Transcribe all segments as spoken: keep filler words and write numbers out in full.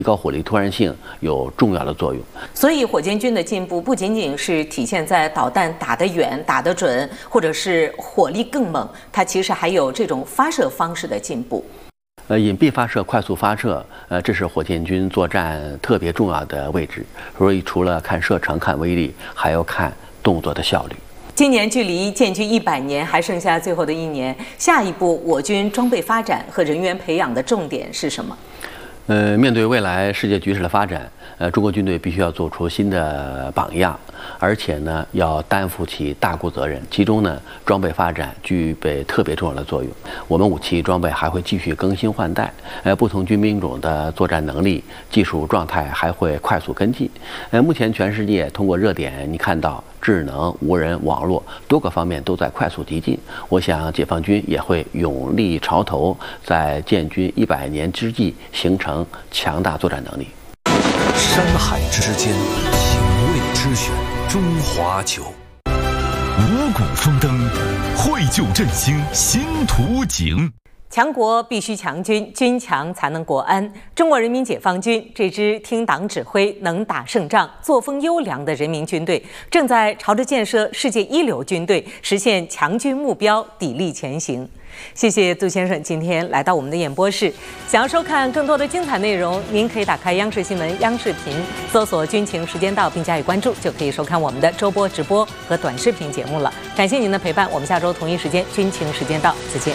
提高火力突然性有重要的作用。 所以，火箭军的进步不仅仅是体现在导弹打得远、打得准，或者是火力更猛，它其实还有这种发射方式的进步。 呃，隐蔽发射、快速发射，呃，这是火箭军作战特别重要的位置。所以，除了看射程、看威力，还要看动作的效率。 今年距离建军一百年还剩下最后的一年，下一步我军装备发展和人员培养的重点是什么？ 呃，面对未来世界局势的发展，呃，中国军队必须要做出新的榜样，而且呢，要担负起大国责任。其中呢，装备发展具备特别重要的作用。我们武器装备还会继续更新换代，呃，不同军兵种的作战能力、技术状态还会快速跟进。呃，目前全世界通过热点，你看到智能、无人、网络多个方面都在快速提进。我想，解放军也会勇立潮头，在建军一百年之际形成强大作战能力。 山海之间，情味之选，中华酒。五谷丰登，绘就振兴新图景。 强国必须强军，军强才能国安。中国人民解放军这支听党指挥、能打胜仗、作风优良的人民军队，正在朝着建设世界一流军队、实现强军目标砥砺前行。谢谢杜先生今天来到我们的演播室。想要收看更多的精彩内容，您可以打开央视新闻央视频，搜索军情时间到并加以关注，就可以收看我们的周播直播和短视频节目了。感谢您的陪伴，我们下周同一时间军情时间到再见。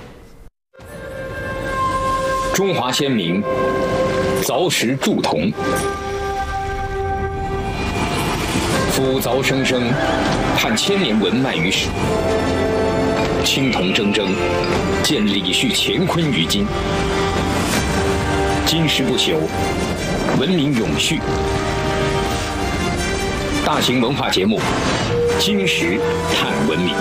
中华先民凿石铸铜，夫凿生生，盼千年文脉于史。青铜铮铮，见李旭乾坤于今。金石不朽，文明永续。大型文化节目《金石探文明》。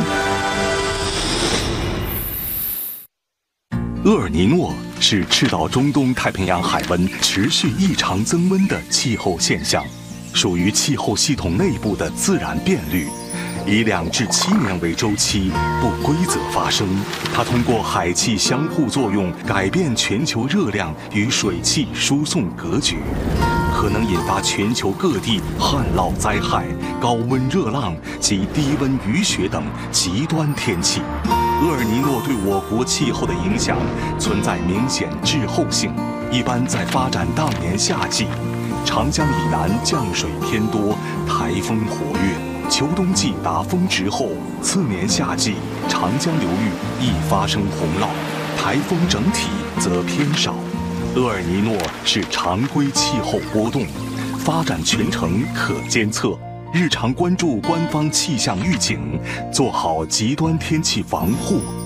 厄尔尼诺是赤道中东太平洋海温持续异常增温的气候现象，属于气候系统内部的自然变律，以两至七年为周期，不规则发生。它通过海气相互作用，改变全球热量与水汽输送格局，可能引发全球各地旱涝灾害、高温热浪及低温雨雪等极端天气。厄尔尼诺对我国气候的影响存在明显滞后性，一般在发展当年夏季，长江以南降水偏多，台风活跃；秋冬季达峰值后，次年夏季长江流域易发生洪涝，台风整体则偏少。厄尔尼诺是常规气候波动，发展全程可监测。日常关注官方气象预警，做好极端天气防护